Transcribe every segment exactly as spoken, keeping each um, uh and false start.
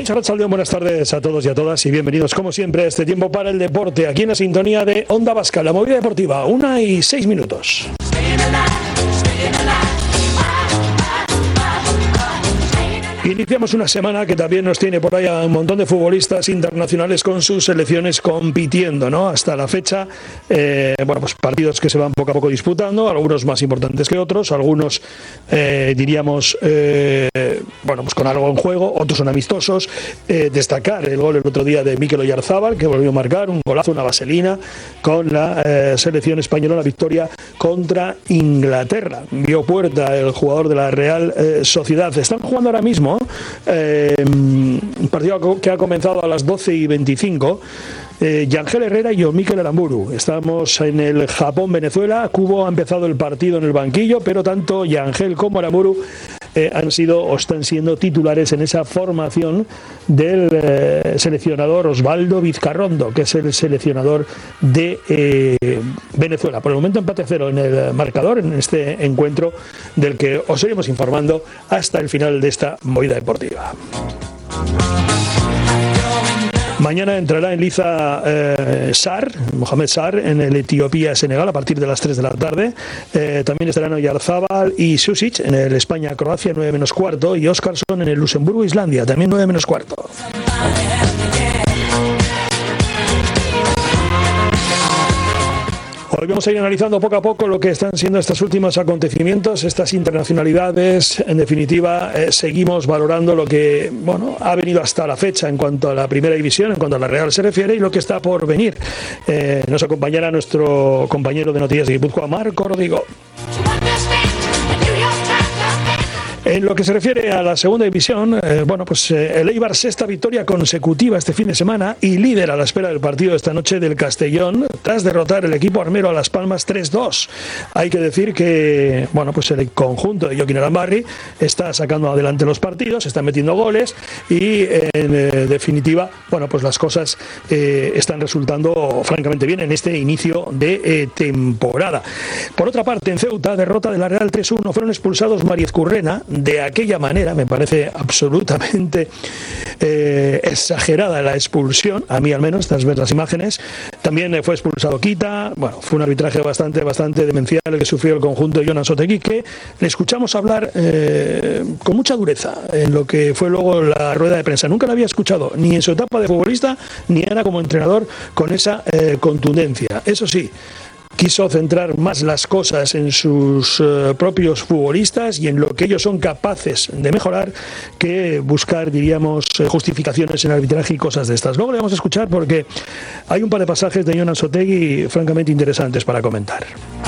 Arratsaldeon, buenas tardes a todos y a todas y bienvenidos como siempre a este tiempo para el deporte, aquí en la sintonía de Onda Vasca, la movida deportiva, una y seis minutos. Iniciamos una semana que también nos tiene por ahí a un montón de futbolistas internacionales con sus selecciones compitiendo, ¿no? Hasta la fecha, eh, bueno, pues partidos que se van poco a poco disputando, algunos más importantes que otros, algunos eh, diríamos, eh, bueno, pues con algo en juego, otros son amistosos. Eh, destacar el gol el otro día de Mikel Oyarzábal, que volvió a marcar un golazo, una vaselina, con la eh, selección española, la victoria contra Inglaterra. Vio puerta el jugador de la Real eh, Sociedad. Están jugando ahora mismo Eh, un partido que ha comenzado a las doce y veinticinco. eh, Yangel Herrera y yo, Mikel Aramburu. Estamos en el Japón-Venezuela. Cubo ha empezado el partido en el banquillo, pero tanto Yangel como Aramburu eh, han sido o están siendo titulares en esa formación del eh, seleccionador Osvaldo Vizcarrondo, que es el seleccionador de eh, Venezuela. Por el momento empate cero en el marcador en este encuentro del que os iremos informando hasta el final de esta movida deportiva. Mañana entrará en liza eh, Sar, Mohamed Sar, en el Etiopía-Senegal a partir de las tres de la tarde. Eh, también estarán Oyarzábal y Susic en el España-Croacia nueve menos cuarto y Óskarsson en el Luxemburgo-Islandia también nueve menos cuarto. Hoy vamos a ir analizando poco a poco lo que están siendo estos últimos acontecimientos, estas internacionalidades. En definitiva, eh, seguimos valorando lo que bueno ha venido hasta la fecha en cuanto a la primera división, en cuanto a la Real se refiere, y lo que está por venir. Eh, nos acompañará nuestro compañero de Noticias de Guipúzcoa, Marco Rodrigo. En lo que se refiere a la segunda división, eh, bueno, pues eh, el Eibar, sexta victoria consecutiva este fin de semana y líder a la espera del partido de esta noche del Castellón, tras derrotar el equipo armero a Las Palmas tres dos. Hay que decir que, bueno, pues el conjunto de Joaquín Arambarri está sacando adelante los partidos, está metiendo goles y, en eh, definitiva, bueno, pues las cosas eh, están resultando francamente bien en este inicio de eh, temporada. Por otra parte, en Ceuta, derrota de la Real tres uno, fueron expulsados Mariez Currena. De aquella manera, me parece absolutamente eh, exagerada la expulsión, a mí al menos, tras ver las imágenes. También eh, fue expulsado Quita. Bueno, fue un arbitraje bastante, bastante demencial el que sufrió el conjunto de Jonan Sotegui, que le escuchamos hablar eh, con mucha dureza en lo que fue luego la rueda de prensa. Nunca la había escuchado, ni en su etapa de futbolista, ni era como entrenador, con esa eh, contundencia. Eso sí, quiso centrar más las cosas en sus uh, propios futbolistas y en lo que ellos son capaces de mejorar que buscar, diríamos, justificaciones en arbitraje y cosas de estas. Luego le vamos a escuchar porque hay un par de pasajes de Jonan Sotegui francamente interesantes para comentar.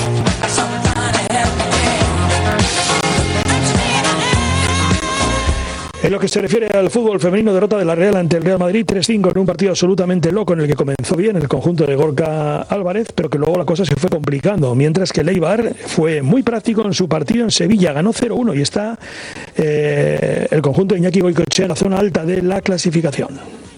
En lo que se refiere al fútbol femenino, derrota de la Real ante el Real Madrid tres cinco en un partido absolutamente loco en el que comenzó bien el conjunto de Gorka Álvarez, pero que luego la cosa se fue complicando, mientras que el Eibar fue muy práctico en su partido en Sevilla, ganó cero uno y está eh, el conjunto de Iñaki Goicoechea en la zona alta de la clasificación.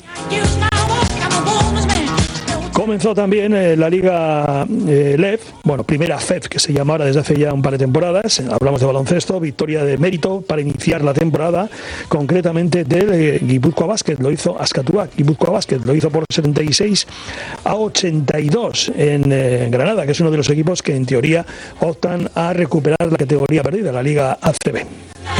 Comenzó también eh, la Liga eh, L E V, bueno, primera F E F, que se llama ahora desde hace ya un par de temporadas. Hablamos de baloncesto, victoria de mérito para iniciar la temporada, concretamente del eh, Guipúzcoa Basket, lo hizo Askatuak, Guipúzcoa Basket, lo hizo por setenta y seis a ochenta y dos en eh, Granada, que es uno de los equipos que en teoría optan a recuperar la categoría perdida, la Liga A C B.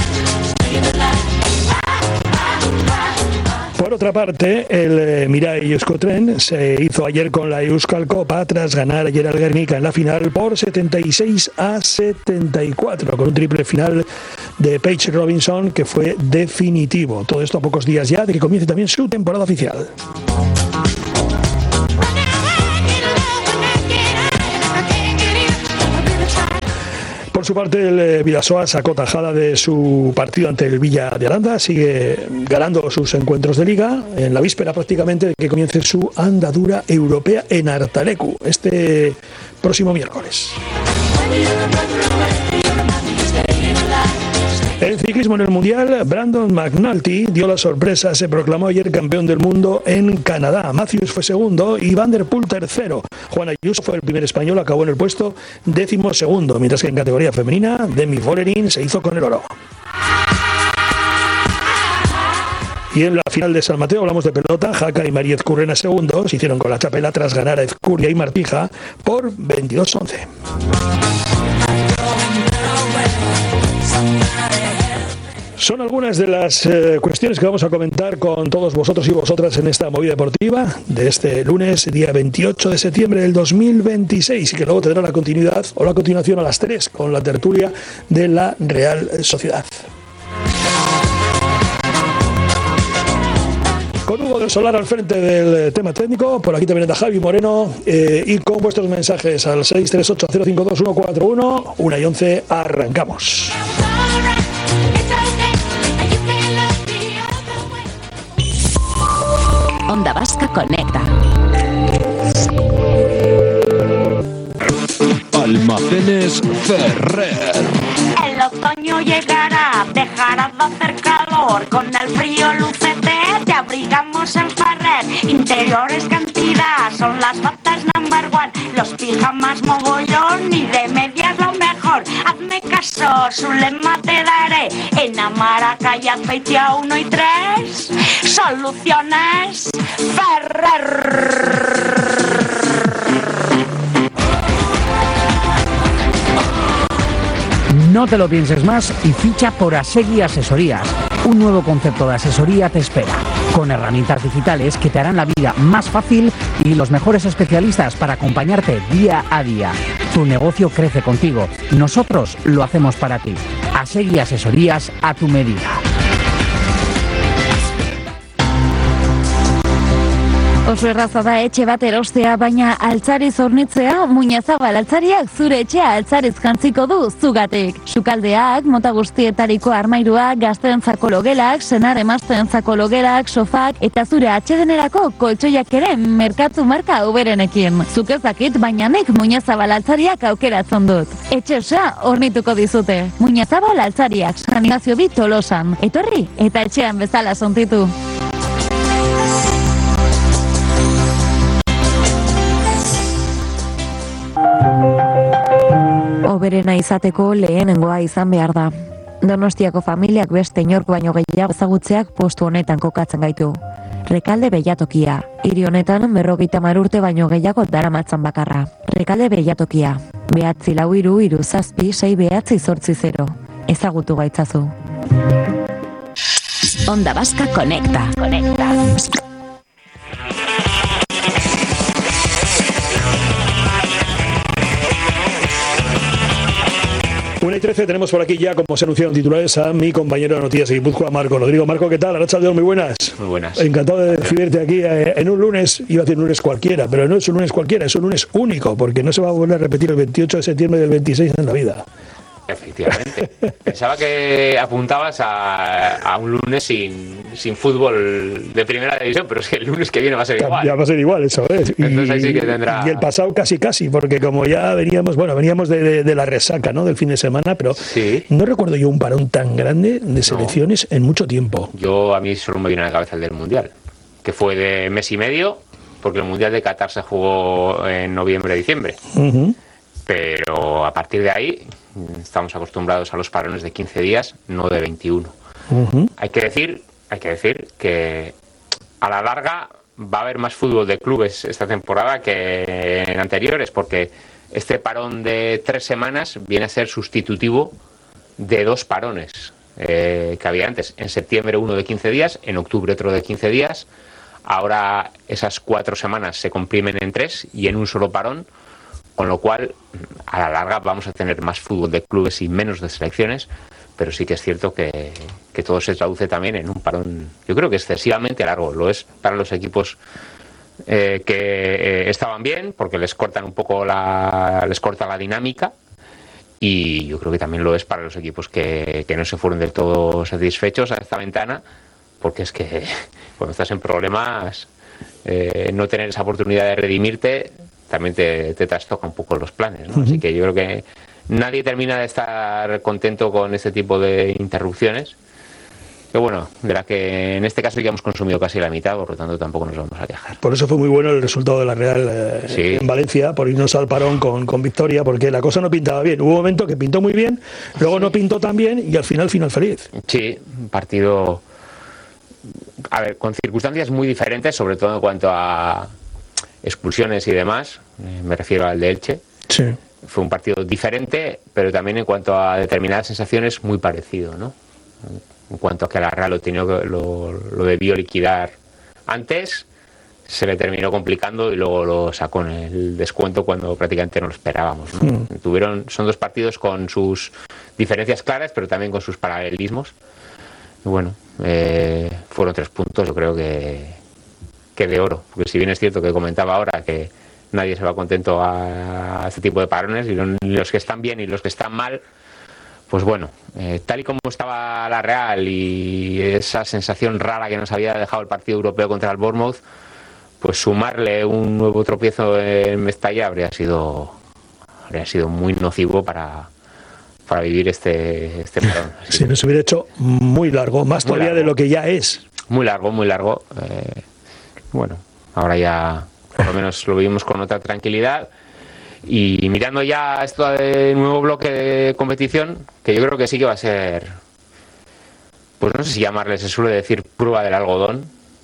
Por otra parte, el eh, Mirai Euskotren se hizo ayer con la Euskal Copa tras ganar ayer al Guernica en la final por setenta y seis a setenta y cuatro, con un triple final de Paige Robinson que fue definitivo. Todo esto a pocos días ya de que comience también su temporada oficial. Por su parte, el Bidasoa sacó tajada de su partido ante el Villa de Aranda, sigue ganando sus encuentros de liga en la víspera prácticamente de que comience su andadura europea en Artalecu este próximo miércoles. En ciclismo en el Mundial, Brandon McNulty dio la sorpresa, se proclamó ayer campeón del mundo en Canadá. Matthews fue segundo y Van der Poel tercero. Juan Ayuso fue el primer español, acabó en el puesto décimo segundo, mientras que en categoría femenina, Demi Vollering se hizo con el oro. Y en la final de San Mateo hablamos de pelota. Jaca y María Ezcurrena segundos se hicieron con la chapela tras ganar a Ezcurria y Martija por veintidós once. Son algunas de las eh, cuestiones que vamos a comentar con todos vosotros y vosotras en esta movida deportiva de este lunes, día veintiocho de septiembre del dos mil veintiséis, y que luego tendrá la continuidad o la continuación a las tres con la tertulia de la Real Sociedad. Con Hugo del Solar al frente del tema técnico, por aquí también está Javi Moreno, eh, y con vuestros mensajes al seis tres ocho cero cinco dos uno cuatro uno, una y once, arrancamos. Onda Vasca Conecta. Almacenes Ferrer. El otoño llegará, dejará de hacer calor. Con el frío lucete te abrigamos en Ferrer. Interiores cantidad, son las botas number one. Los pijamas mogollón y de medias lo mejor. Hazme caso, su lema te daré. En Amara, calle Azpeitia uno y tres. Soluciones Ferrer. No te lo pienses más y ficha por Asegui Asesorías. Un nuevo concepto de asesoría te espera, con herramientas digitales que te harán la vida más fácil y los mejores especialistas para acompañarte día a día. Tu negocio crece contigo. Nosotros lo hacemos para ti. Asegui Asesorías a tu medida. Oso erraza da etxe bat erostea, baina altzariz hornitzea, Muñezabal altzariak zure etxea altzariz jantziko du zugatik. Sukaldeak, mota guztietariko armairuak, gazteentzako logelak, senar emazteentzako logelak, sofak, eta zure atsedenerako koltsoiak ere merkatzu marka uberenekin. Zuk ez dakit, baina nik Muñezabal altzariak aukeratzen dut. Etxe osoa hornituko dizute. Muñezabal altzariak, San Ignacio bi Tolosan. Etorri, eta etxean bezala sontitu. Oberena izateko lehenengoa izan behar da. Donostiako familiak beste inork baino gehiago ezagutzeak postu honetan kokatzen gaitu. Rekalde Behiatokia. Hiri honetan berrogeita hamar urte baino gehiago daramatzan bakarra. Rekalde Behiatokia. Behatzi lau hiru hiru zazpi sei behatzi zortzi zero. Ezagutu gaitzazu. Onda Vasca Conecta. Conecta. una y trece, tenemos por aquí ya, como se anunciaron titulares, a mi compañero de Noticias de Guipúzcoa, Marco Rodrigo. Marco, ¿qué tal? Arratsaldeon, muy buenas. Muy buenas. Encantado de recibirte aquí eh, en un lunes, iba a decir un lunes cualquiera, pero no es un lunes cualquiera, es un lunes único, porque no se va a volver a repetir el veintiocho de septiembre del veintiséis en la vida. Efectivamente. Pensaba que apuntabas a, a un lunes sin, sin fútbol de primera división, pero es que el lunes que viene va a ser igual. Ya va a ser igual, eso es. Y, Entonces ahí sí que tendrá... y el pasado casi casi, porque como ya veníamos, bueno, veníamos de, de, de la resaca, ¿no? Del fin de semana, pero sí. No recuerdo yo un parón tan grande de selecciones no. en mucho tiempo. Yo, a mí solo me viene a la cabeza el del Mundial, que fue de mes y medio, porque el Mundial de Qatar se jugó en noviembre-diciembre. Uh-huh. Pero a partir de ahí estamos acostumbrados a los parones de quince días, no de veintiuno. Uh-huh. Hay que decir, hay que decir que a la larga va a haber más fútbol de clubes esta temporada que en anteriores, porque este parón de tres semanas viene a ser sustitutivo de dos parones eh, que había antes. En septiembre uno de quince días, en octubre otro de quince días. Ahora esas cuatro semanas se comprimen en tres y en un solo parón. Con lo cual, a la larga vamos a tener más fútbol de clubes y menos de selecciones, pero sí que es cierto que, que todo se traduce también en un parón, yo creo que excesivamente largo. Lo es para los equipos eh, que eh, estaban bien, porque les cortan un poco la, les corta la dinámica, y yo creo que también lo es para los equipos que, que no se fueron del todo satisfechos a esta ventana, porque es que cuando estás en problemas, eh, no tener esa oportunidad de redimirte también te, te trastoca un poco los planes, ¿no? Uh-huh. Así que yo creo que nadie termina de estar contento con este tipo de interrupciones, que bueno, de la que en este caso ya hemos consumido casi la mitad, por lo tanto tampoco nos vamos a quejar. Por eso fue muy bueno el resultado de la Real eh, sí. en Valencia, por irnos al parón con, con victoria, porque la cosa no pintaba bien. Hubo un momento que pintó muy bien, luego sí. no pintó tan bien y al final, final feliz. Sí, un partido a ver, con circunstancias muy diferentes, sobre todo en cuanto a expulsiones y demás. Eh, me refiero al de Elche. Sí. Fue un partido diferente, pero también en cuanto a determinadas sensaciones muy parecido, ¿no? En cuanto a que la Real lo, tenía, lo, lo debió liquidar antes, se le terminó complicando y luego lo sacó en el descuento cuando prácticamente no lo esperábamos, ¿no? Mm. Tuvieron, son dos partidos con sus diferencias claras, pero también con sus paralelismos. Y bueno, eh, fueron tres puntos, yo creo que, que de oro. Porque si bien es cierto que comentaba ahora que nadie se va contento a, a este tipo de parones, y los que están bien y los que están mal, pues bueno, eh, tal y como estaba la Real y esa sensación rara que nos había dejado el partido europeo contra el Bournemouth, pues sumarle un nuevo tropiezo en Mestalla habría sido habría sido muy nocivo para, para vivir este, este parón. Sí, nos hubiera hecho muy largo, más muy todavía largo. De lo que ya es. Muy largo, muy largo. Eh, bueno, ahora ya por lo menos lo vivimos con otra tranquilidad. Y mirando ya esto del nuevo bloque de competición, que yo creo que sí que va a ser, pues no sé si llamarle, se suele decir prueba del algodón,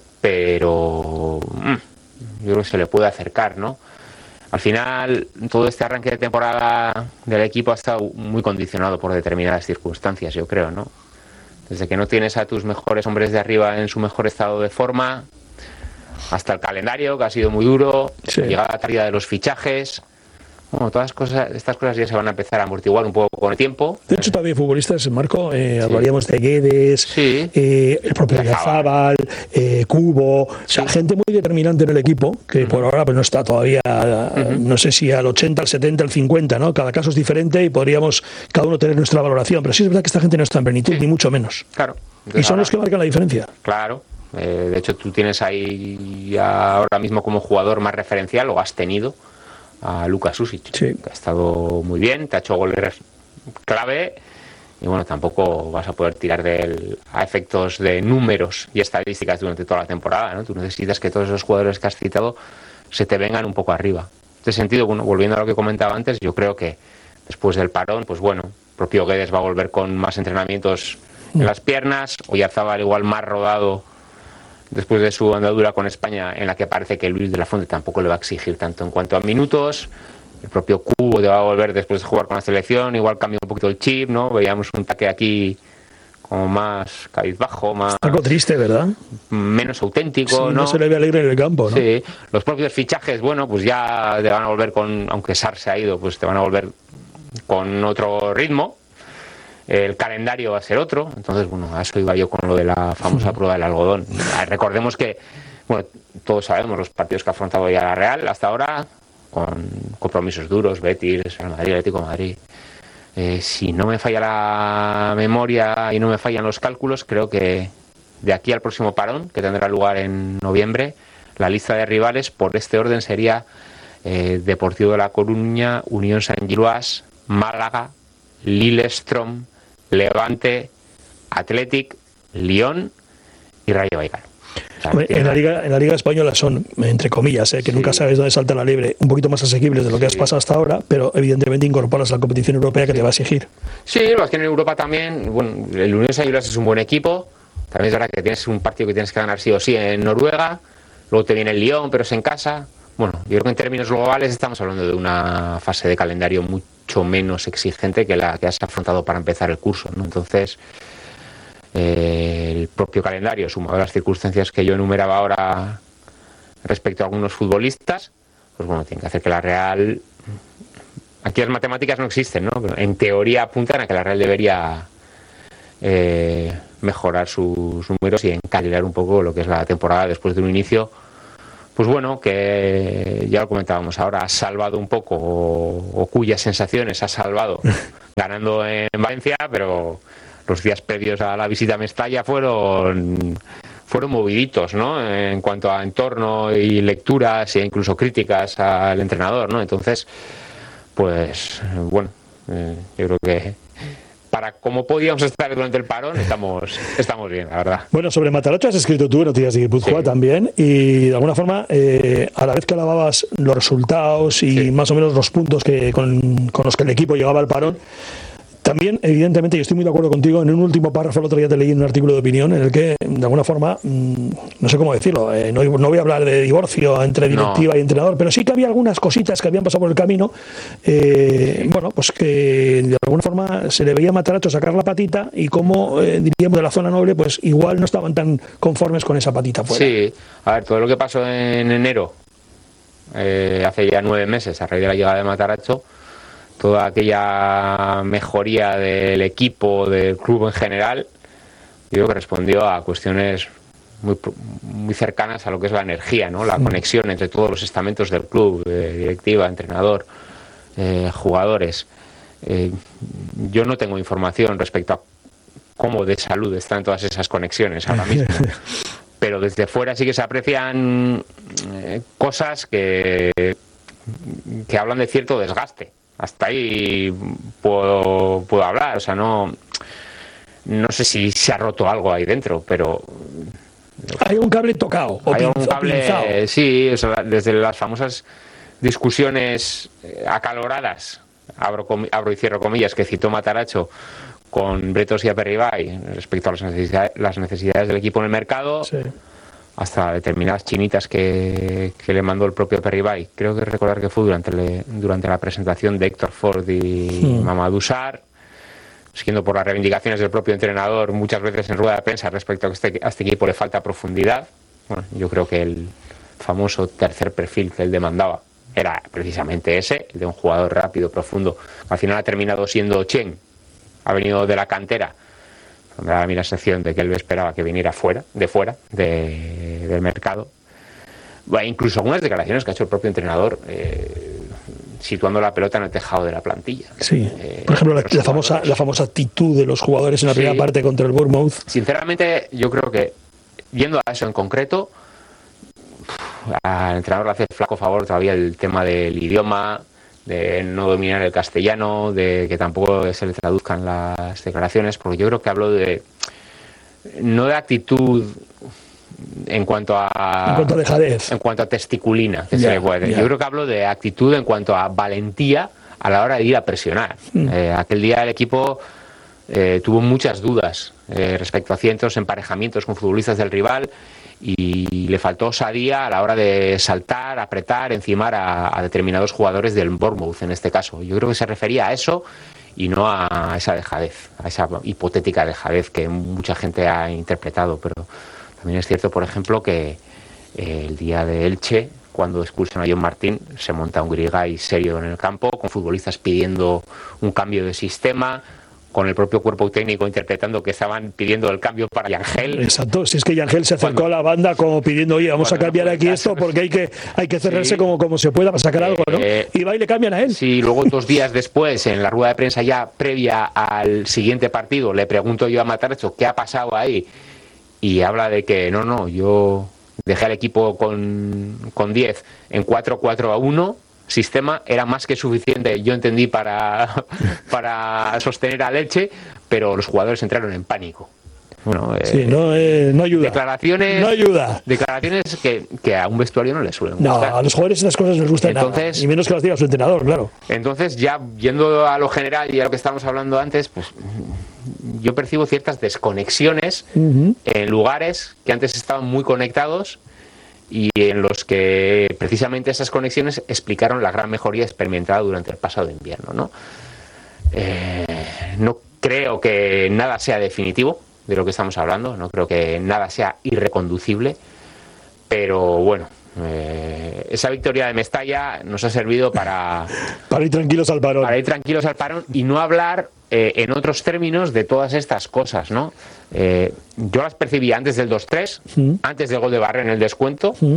pero mmm, yo creo que se le puede acercar, ¿no? Al final, todo este arranque de temporada del equipo ha estado muy condicionado por determinadas circunstancias, yo creo, ¿no? Desde que no tienes a tus mejores hombres de arriba en su mejor estado de forma, hasta el calendario, que ha sido muy duro, sí. La llegada tardía de los fichajes. Bueno, todas cosas, estas cosas ya se van a empezar a amortiguar un poco con el tiempo. De hecho, todavía hay futbolistas, Marco, eh, sí. Hablaríamos de Guedes, sí. eh, el propio Oyarzábal, eh, Cubo, sí. O sea, gente muy determinante en el equipo, que uh-huh. por ahora pues no está todavía, uh-huh. no sé si al ochenta, al setenta, al cincuenta, ¿no? Cada caso es diferente y podríamos cada uno tener nuestra valoración, pero sí es verdad que esta gente no está en plenitud, sí. Ni mucho menos. Claro. Entonces, y son ahora, los que marcan la diferencia. Claro. Eh, de hecho, tú tienes ahí ahora mismo como jugador más referencial, o has tenido, a Luka Susic, sí. Que ha estado muy bien, te ha hecho goles clave, y bueno, tampoco vas a poder tirar de él a efectos de números y estadísticas durante toda la temporada, ¿no? Tú necesitas que todos esos jugadores que has citado se te vengan un poco arriba. En este sentido, bueno, volviendo a lo que comentaba antes, yo creo que después del parón, pues bueno, el propio Guedes va a volver con más entrenamientos en las piernas, Oyarzábal igual más rodado después de su andadura con España, en la que parece que Luis de la Fuente tampoco le va a exigir tanto en cuanto a minutos. El propio Cubo te va a volver después de jugar con la selección, igual cambia un poquito el chip, ¿no? Veíamos un taque aquí como más cabizbajo, más... Algo triste, ¿verdad? Menos auténtico, sí, ¿no? No se le ve alegre en el campo, ¿no? Sí, los propios fichajes, bueno, pues ya te van a volver con, aunque Sar se ha ido, pues te van a volver con otro ritmo. El calendario va a ser otro, entonces, bueno, a eso iba yo con lo de la famosa prueba del algodón. Recordemos que, bueno, todos sabemos los partidos que ha afrontado ya la Real hasta ahora, con compromisos duros, Betis, Real Madrid, Atlético de Madrid. Eh, si no me falla la memoria y no me fallan los cálculos, creo que de aquí al próximo parón, que tendrá lugar en noviembre, la lista de rivales por este orden sería eh, Deportivo de La Coruña, Unión San Giluás, Málaga, Lillestrøm, Levante, Athletic, Lyon y Rayo Vallecano. O sea, en, la Liga, en la Liga Española son, entre comillas, eh, que sí. Nunca sabes dónde salta la liebre, un poquito más asequibles de lo que sí. Has pasado hasta ahora, pero evidentemente incorporas la competición europea que sí. Te va a exigir. Sí, lo que en Europa también, bueno, el Unión San Giluás es un buen equipo, también es verdad que tienes un partido que tienes que ganar sí o sí en Noruega, luego te viene el Lyon, pero es en casa. Bueno, yo creo que en términos globales estamos hablando de una fase de calendario mucho menos exigente que la que has afrontado para empezar el curso, ¿no? Entonces, eh, el propio calendario, sumado a las circunstancias que yo enumeraba ahora respecto a algunos futbolistas, pues bueno, tiene que hacer que la Real... Aquí las matemáticas no existen, ¿no? Pero en teoría apuntan a que la Real debería eh, mejorar sus números y encalibrar un poco lo que es la temporada después de un inicio, pues bueno, que ya lo comentábamos ahora, ha salvado un poco, o, o cuyas sensaciones ha salvado ganando en Valencia, pero los días previos a la visita a Mestalla fueron fueron moviditos, ¿no? En cuanto a entorno y lecturas e incluso críticas al entrenador, ¿no? Entonces, pues bueno, eh, yo creo que para como podíamos estar durante el parón, estamos estamos bien, la verdad. Bueno, sobre Matarocho has escrito tú Noticias de Guipúzcoa sí. También, y de alguna forma, eh, a la vez que alababas los resultados y sí. Más o menos los puntos que con, con los que el equipo llegaba al parón, También, evidentemente, y estoy muy de acuerdo contigo, en un último párrafo el otro día te leí en un artículo de opinión en el que, de alguna forma, mmm, no sé cómo decirlo, eh, no, no voy a hablar de divorcio entre directiva no. y entrenador, pero sí que había algunas cositas que habían pasado por el camino, eh, bueno, pues que de alguna forma se le veía a Matarazzo sacar la patita y como, eh, diríamos, de la zona noble, pues igual no estaban tan conformes con esa patita fuera. Sí, a ver, todo lo que pasó en enero, eh, hace ya nueve meses, a raíz de la llegada de Matarazzo, toda aquella mejoría del equipo, del club en general, yo creo que respondió a cuestiones muy, muy cercanas a lo que es la energía, ¿no? La conexión entre todos los estamentos del club, eh, directiva, entrenador, eh, jugadores. Eh, yo no tengo información respecto a cómo de salud están todas esas conexiones ahora mismo, pero desde fuera sí que se aprecian eh, cosas que, que hablan de cierto desgaste. Hasta ahí puedo, puedo hablar, o sea, no, no sé si se ha roto algo ahí dentro, pero... Hay un cable tocado, o hay pinza, un cable, sí, o sea, desde las famosas discusiones acaloradas, abro, abro y cierro comillas, que citó Matarazzo con Bretos y Aperribay respecto a las necesidades, las necesidades del equipo en el mercado, sí. hasta determinadas chinitas que, que le mandó el propio Aperribay. Creo que recordar que fue durante, le, durante la presentación de Héctor Ford y hmm. Mamadou Sarr, siguiendo por las reivindicaciones del propio entrenador muchas veces en rueda de prensa respecto a que este, a este equipo le falta profundidad. Bueno, yo creo que el famoso tercer perfil que él demandaba era precisamente ese, el de un jugador rápido, profundo. Al final ha terminado siendo Chen, ha venido de la cantera. Me da a mí la sensación de que él esperaba que viniera fuera, de fuera de, del mercado. Bueno, incluso algunas declaraciones que ha hecho el propio entrenador eh, situando la pelota en el tejado de la plantilla. Sí, eh, por ejemplo, la, la, famosa, la famosa actitud de los jugadores en la sí. primera parte contra el Bournemouth. Sinceramente, yo creo que, yendo a eso en concreto, al entrenador le hace flaco favor todavía el tema del idioma, de no dominar el castellano, de que tampoco se le traduzcan las declaraciones, porque yo creo que hablo de no de actitud en cuanto a en cuanto a dejadez, en cuanto a testiculina, que yeah, se le puede. Yeah. Yo creo que hablo de actitud en cuanto a valentía a la hora de ir a presionar. Mm. Eh, aquel día el equipo eh, tuvo muchas dudas eh, respecto a ciertos emparejamientos con futbolistas del rival y le faltó osadía a la hora de saltar, apretar, encimar a, a determinados jugadores del Bournemouth en este caso. Yo creo que se refería a eso y no a esa dejadez, a esa hipotética dejadez que mucha gente ha interpretado. Pero también es cierto, por ejemplo, que eh, el día de Elche, cuando expulsan a John Martín, se monta un grigay serio en el campo, con futbolistas pidiendo un cambio de sistema, con el propio cuerpo técnico interpretando que estaban pidiendo el cambio para Yangel. Exacto, si es que Yangel se acercó cuando, a la banda como pidiendo, oye, vamos a cambiar no aquí esto porque hay que hay que cerrarse sí, como, como se pueda para sacar eh, algo, ¿no? Y va y le cambian a él. Sí, luego dos días después, en la rueda de prensa ya previa al siguiente partido, le pregunto yo a Matarazzo qué ha pasado ahí y habla de que no, no, yo dejé al equipo con, con diez en cuatro cuatro a uno, sistema era más que suficiente, yo entendí, para, para sostener a Elche, pero los jugadores entraron en pánico. Bueno, eh, sí, no, eh, no ayuda. Declaraciones, no ayuda. Declaraciones que, que a un vestuario no le suelen gustar. No, a los jugadores estas cosas no les gustan entonces, nada, y menos que las diga su entrenador, claro. Entonces, ya yendo a lo general y a lo que estábamos hablando antes, pues yo percibo ciertas desconexiones uh-huh. en lugares que antes estaban muy conectados y en los que precisamente esas conexiones explicaron la gran mejoría experimentada durante el pasado invierno, ¿no? Eh, no creo que nada sea definitivo de lo que estamos hablando, no creo que nada sea irreconducible, pero bueno, eh, esa victoria de Mestalla nos ha servido para para ir tranquilos al parón, para ir tranquilos al parón y no hablar eh, en otros términos de todas estas cosas, ¿no? Eh, yo las percibí antes del dos tres, ¿Mm? antes del gol de Barre en el descuento. ¿Mm?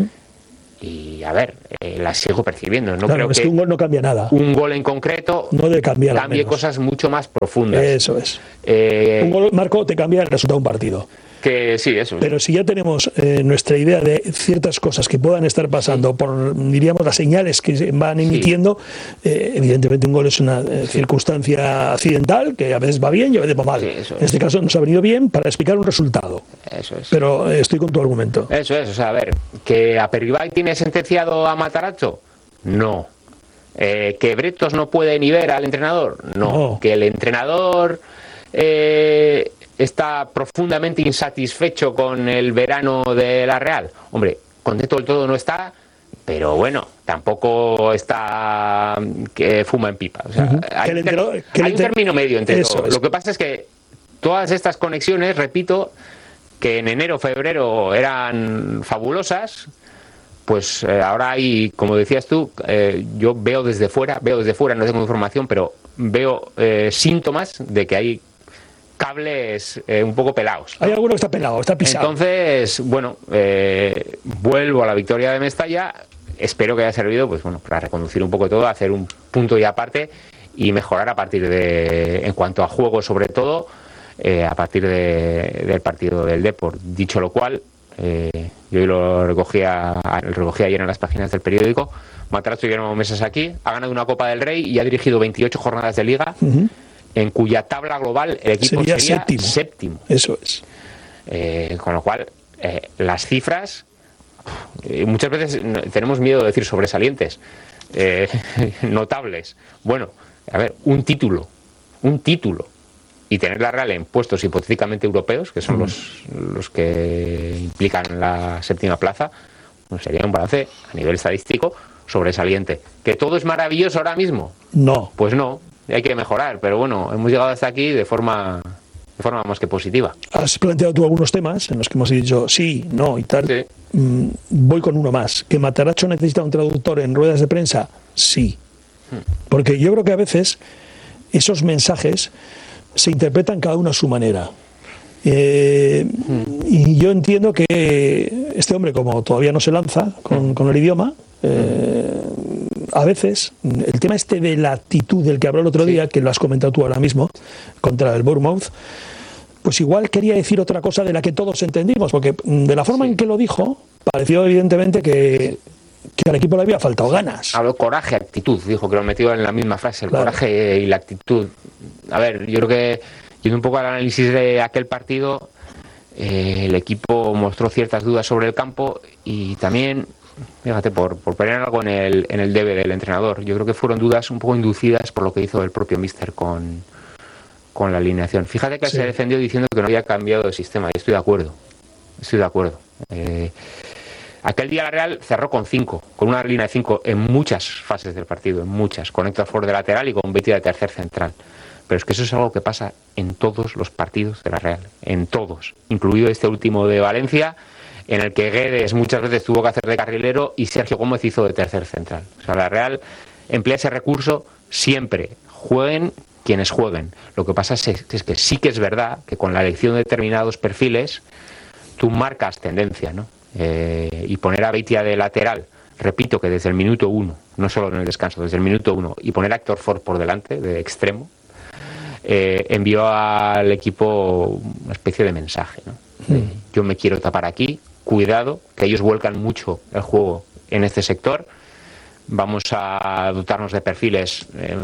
Y a ver, eh, las sigo percibiendo. No claro, creo es que, que un gol no cambia nada. Un gol en concreto no debe cambiar cambie cosas mucho más profundas. Eso es. Eh, un gol, Marco, te cambia el resultado de un partido. Que sí, eso. Pero si ya tenemos eh, nuestra idea de ciertas cosas que puedan estar pasando sí. por, diríamos, las señales que se van emitiendo, sí. eh, evidentemente un gol es una eh, sí. circunstancia accidental que a veces va bien y a veces va mal. Sí, en este caso nos ha venido bien para explicar un resultado. Eso es. Pero eh, estoy con tu argumento. Eso es, o sea, a ver, ¿que Aperribay tiene sentenciado a Matarazzo? No. Eh, ¿Que Bretos no puede ni ver al entrenador? No. No. ¿Que el entrenador eh, está profundamente insatisfecho con el verano de la Real? Hombre, contento del todo no está, pero bueno, tampoco está que fuma en pipa. O sea, uh-huh. hay, un, ter- hay un término medio entre todo. Lo que pasa es que todas estas conexiones, repito, que en enero, febrero eran fabulosas, pues eh, ahora hay, como decías tú, eh, yo veo desde fuera, veo desde fuera, no tengo información, pero veo eh, síntomas de que hay cables eh, un poco pelados, ¿no? Hay alguno que está pelado, está pisado. Entonces, bueno, eh, vuelvo a la victoria de Mestalla, espero que haya servido, pues bueno, para reconducir un poco todo, hacer un punto y aparte y mejorar a partir de, en cuanto a juego sobre todo, eh, a partir de, del partido del Depor. Dicho lo cual, Eh, yo lo recogía, lo recogía ayer en las páginas del periódico. Matarazzo lleva meses aquí, ha ganado una Copa del Rey y ha dirigido veintiocho jornadas de Liga, uh-huh. en cuya tabla global el equipo sería, sería séptimo. séptimo. Eso es. Eh, con lo cual, eh, las cifras, eh, muchas veces tenemos miedo de decir sobresalientes, eh, notables. Bueno, a ver, un título, un título. Y tener la Real en puestos hipotéticamente europeos, que son mm. los, los que implican la séptima plaza, pues sería un balance a nivel estadístico sobresaliente. ¿Que todo es maravilloso ahora mismo? No. Pues no, hay que mejorar, pero bueno, hemos llegado hasta aquí de forma, de forma más que positiva. Has planteado tú algunos temas en los que hemos dicho sí, no y tal. Sí. Mm, voy con uno más. ¿Que Matarazzo necesita un traductor en ruedas de prensa? Sí. Hmm. Porque yo creo que a veces esos mensajes se interpretan cada uno a su manera. Eh, mm. Y yo entiendo que este hombre, como todavía no se lanza con, mm. con el idioma, eh, a veces el tema este de la actitud del que habló el otro sí. día, que lo has comentado tú ahora mismo, contra el Bournemouth, pues igual quería decir otra cosa de la que todos entendimos, porque de la forma sí. en que lo dijo, pareció evidentemente que que al equipo le había faltado ganas. Habló coraje, actitud, dijo que lo metió en la misma frase, el claro. coraje y la actitud. A ver, yo creo que, yendo un poco al análisis de aquel partido, eh, el equipo mostró ciertas dudas sobre el campo y también, fíjate, por, por poner algo en el, en el debe del entrenador, yo creo que fueron dudas un poco inducidas por lo que hizo el propio míster con, con la alineación. Fíjate que sí. se defendió diciendo que no había cambiado de sistema, y estoy de acuerdo, estoy de acuerdo. Eh, Aquel día la Real cerró con cinco, con una línea de cinco en muchas fases del partido, en muchas, con Héctor Ford de lateral y con Beitía de tercer central. Pero es que eso es algo que pasa en todos los partidos de la Real, en todos, incluido este último de Valencia, en el que Guedes muchas veces tuvo que hacer de carrilero y Sergio Gómez hizo de tercer central. O sea, la Real emplea ese recurso siempre, jueguen quienes jueguen. Lo que pasa es, es que sí que es verdad que con la elección de determinados perfiles tú marcas tendencia, ¿no? Eh, y poner a Beitia de lateral, repito que desde el minuto uno, no solo en el descanso, desde el minuto uno, y poner a Héctor Ford por delante, de extremo, eh, envió al equipo una especie de mensaje, ¿no? Mm. Eh, yo me quiero tapar aquí, cuidado, que ellos vuelcan mucho el juego en este sector, vamos a dotarnos de perfiles eh,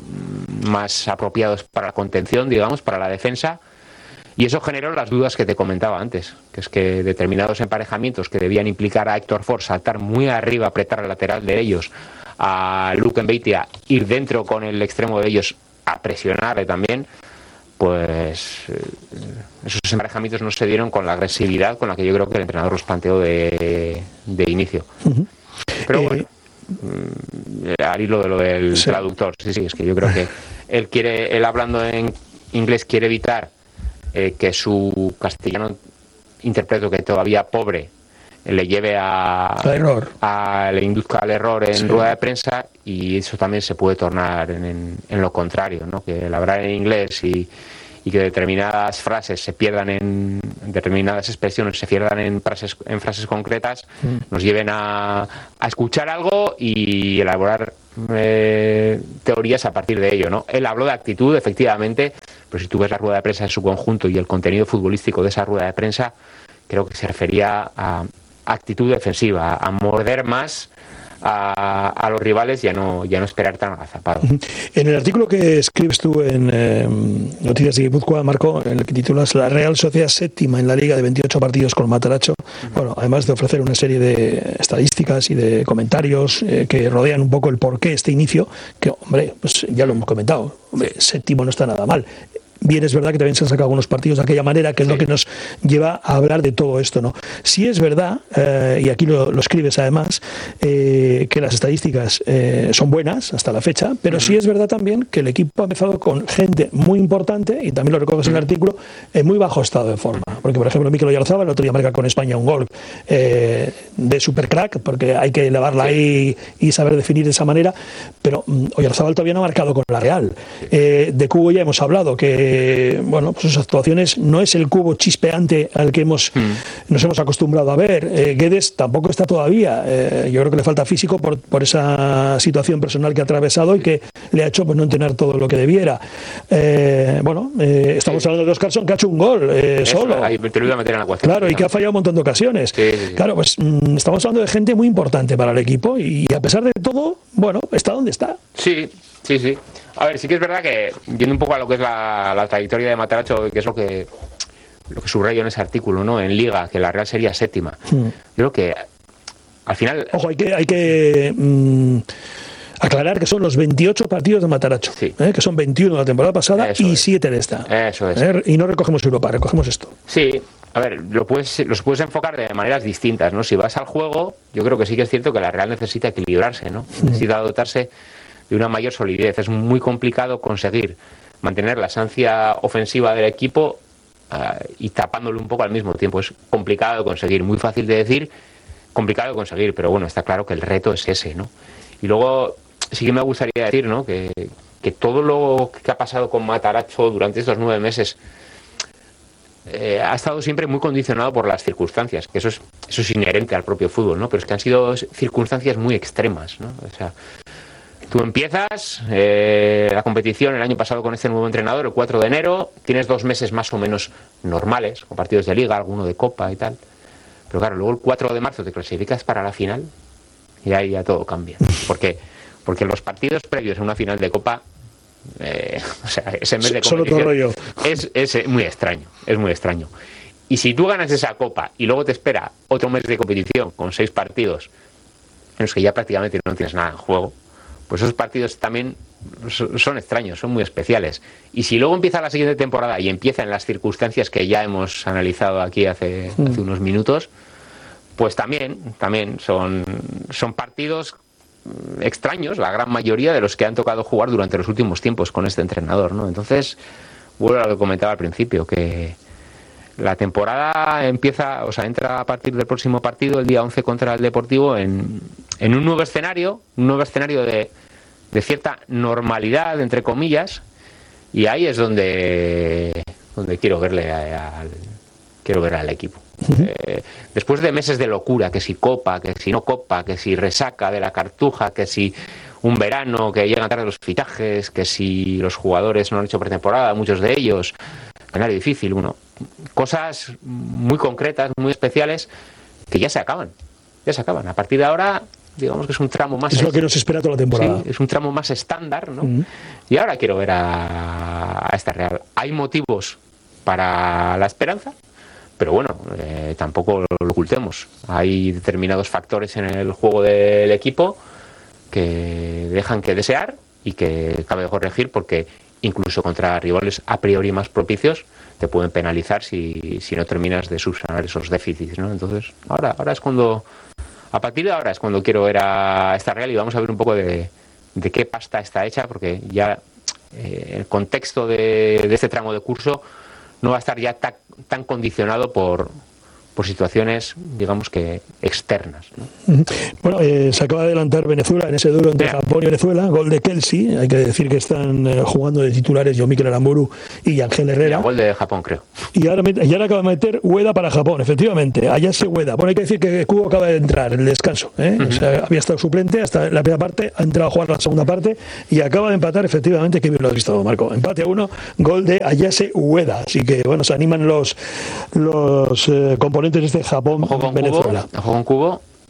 más apropiados para la contención, digamos, para la defensa. Y eso generó las dudas que te comentaba antes, que es que determinados emparejamientos que debían implicar a Héctor Ford saltar muy arriba, apretar al lateral de ellos, a Luke Mbeitia, ir dentro con el extremo de ellos a presionarle también, pues esos emparejamientos no se dieron con la agresividad con la que yo creo que el entrenador los planteó de, de inicio. Uh-huh. Pero bueno, eh, al hilo de lo del sí. traductor, sí, sí, es que yo creo que él quiere, él hablando en inglés quiere evitar Eh, que su castellano, interpreto que todavía pobre, le lleve a, error. a le induzca al error en sí. rueda de prensa, y eso también se puede tornar en, en, en lo contrario, ¿no? Que el hablar en inglés y, y que determinadas frases se pierdan en determinadas expresiones se pierdan en frases en frases concretas mm. nos lleven a, a escuchar algo y elaborar eh, teorías a partir de ello, ¿no? Él habló de actitud, efectivamente, pero si tú ves la rueda de prensa en su conjunto y el contenido futbolístico de esa rueda de prensa, creo que se refería a actitud defensiva, a morder más, a, a los rivales y a no, ya no esperar tan agazapado. En el artículo que escribes tú en eh, Noticias de Guipúzcoa, Marco, en el que titulas La Real Sociedad séptima en la Liga de veintiocho partidos con Mataracho, uh-huh. bueno, además de ofrecer una serie de estadísticas y de comentarios eh, que rodean un poco el porqué este inicio, que, hombre, pues ya lo hemos comentado, hombre, séptimo no está nada mal. Bien, es verdad que también se han sacado algunos partidos de aquella manera, que es sí. lo que nos lleva a hablar de todo esto, ¿no? Sí es verdad, eh, y aquí lo, lo escribes además, eh, que las estadísticas eh, son buenas hasta la fecha, pero uh-huh. sí es verdad también que el equipo ha empezado con gente muy importante, y también lo recoges uh-huh. en el artículo, en muy bajo estado de forma. Porque, por ejemplo, Mikel Oyarzabal el otro día marca con España un gol eh, de supercrack, porque hay que elevarla sí. ahí y saber definir de esa manera, pero um, Oyarzabal todavía no ha marcado con la Real. Eh, de Cubo ya hemos hablado, que Eh, bueno, pues sus actuaciones no es el Cubo chispeante al que hemos mm. nos hemos acostumbrado a ver. Eh, Guedes tampoco está todavía. Eh, yo creo que le falta físico por, por esa situación personal que ha atravesado y que le ha hecho pues, no entrenar todo lo que debiera. Eh, bueno, eh, estamos sí. hablando de Óscarson, que ha hecho un gol eh, Eso, solo. Ahí te lo iba a meter en la ecuación. Claro, y que ha fallado un montón de ocasiones. Sí, sí, sí. Claro, pues mm, estamos hablando de gente muy importante para el equipo y, y a pesar de todo, bueno, está donde está. Sí, sí, sí. A ver, sí que es verdad que, yendo un poco a lo que es la, la trayectoria de Mataracho, que es lo que lo que subrayo en ese artículo, ¿no? En Liga, que la Real sería séptima. Hmm. Yo creo que al final... Ojo, hay que, hay que mmm, aclarar que son los veintiocho partidos de Mataracho, sí. ¿eh? Que son veintiuno de la temporada pasada Eso y es. siete de esta. Eso es. ¿Eh? Y no recogemos Europa, recogemos esto. Sí, a ver, lo puedes, los puedes enfocar de maneras distintas, ¿no? Si vas al juego, yo creo que sí que es cierto que la Real necesita equilibrarse, ¿no? Hmm. Necesita dotarse de una mayor solidez. Es muy complicado conseguir mantener la esencia ofensiva del equipo uh, y tapándolo un poco al mismo tiempo. Es complicado de conseguir, muy fácil de decir, complicado de conseguir, pero bueno, está claro que el reto es ese, ¿no? Y luego sí que me gustaría decir, ¿no? que, que todo lo que ha pasado con Mataracho durante estos nueve meses eh, ha estado siempre muy condicionado por las circunstancias, que eso es, eso es inherente al propio fútbol, ¿no? Pero es que han sido circunstancias muy extremas, ¿no? O sea, tú empiezas eh, la competición el año pasado con este nuevo entrenador, el cuatro de enero, tienes dos meses más o menos normales, con partidos de liga, alguno de copa y tal. Pero claro, luego el cuatro de marzo te clasificas para la final y ahí ya todo cambia. ¿Por qué? Porque los partidos previos a una final de copa, eh, o sea, ese mes de competición es, es muy extraño, es muy extraño. Y si tú ganas esa copa y luego te espera otro mes de competición con seis partidos en los que ya prácticamente no tienes nada en juego, pues esos partidos también son extraños, son muy especiales. Y si luego empieza la siguiente temporada y empieza en las circunstancias que ya hemos analizado aquí hace, mm. hace unos minutos, pues también, también son, son partidos extraños, la gran mayoría de los que han tocado jugar durante los últimos tiempos con este entrenador, ¿no? Entonces, vuelvo a lo que comentaba al principio, que la temporada empieza, o sea, entra a partir del próximo partido, el día once contra el Deportivo, en, en un nuevo escenario, un nuevo escenario de, de cierta normalidad, entre comillas, y ahí es donde, donde quiero verle a, al, quiero ver al equipo. Uh-huh. Eh, después de meses de locura, que si copa, que si no copa, que si resaca de la cartuja, que si un verano que llegan tarde los fichajes, que si los jugadores no han hecho pretemporada, muchos de ellos, escenario difícil, uno, cosas muy concretas, muy especiales, que ya se acaban, ya se acaban. A partir de ahora, digamos que es un tramo más... Es lo que nos espera toda la temporada. Sí, es un tramo más estándar, ¿no? Uh-huh. Y ahora quiero ver a, a esta Real. Hay motivos para la esperanza, pero bueno, eh, tampoco lo ocultemos. Hay determinados factores en el juego del equipo que dejan que desear y que cabe corregir, porque incluso contra rivales a priori más propicios te pueden penalizar si, si no terminas de subsanar esos déficits, ¿no? Entonces, ahora, ahora es cuando, a partir de ahora es cuando quiero ver a esta Real y vamos a ver un poco de, de qué pasta está hecha, porque ya eh, el contexto de, de este tramo de curso no va a estar ya tan, tan condicionado por, por situaciones, digamos que externas, ¿no? Bueno, eh, se acaba de adelantar Venezuela en ese duelo entre yeah. Japón y Venezuela, gol de Kelsey. Hay que decir que están eh, jugando de titulares Yo Mikel Aramburu y Ángel Herrera. Yeah, gol de Japón, creo. Y ahora, y ahora acaba de meter Ueda para Japón, efectivamente. Allá se Ueda. Bueno, hay que decir que Cubo acaba de entrar en el descanso, ¿eh? Uh-huh. O sea, había estado suplente hasta la primera parte, ha entrado a jugar la segunda parte y acaba de empatar, efectivamente, que bien lo has visto, Marco. Empate a uno, gol de Ayase Ueda. Así que, bueno, se animan los, los eh, componentes de este Japón. Ojo con Venezuela. Cubo, ojo con Cubo,